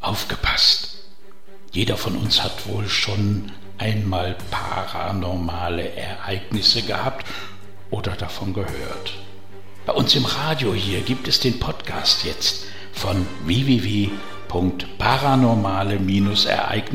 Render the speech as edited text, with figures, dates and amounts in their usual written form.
aufgepasst. Jeder von uns hat wohl schon einmal paranormale Ereignisse gehabt oder davon gehört. Bei uns im Radio hier gibt es den Podcast jetzt von www.paranormale-ereignisse